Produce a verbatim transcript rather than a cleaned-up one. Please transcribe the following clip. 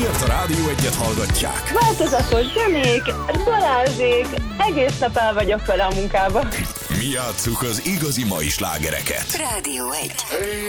Miért a Rádió Egyet hallgatják? Változatos zenék, Balázsék, egész nap el vagyok vele a munkába. Mi játsszuk az igazi mai slágereket. Rádió egy.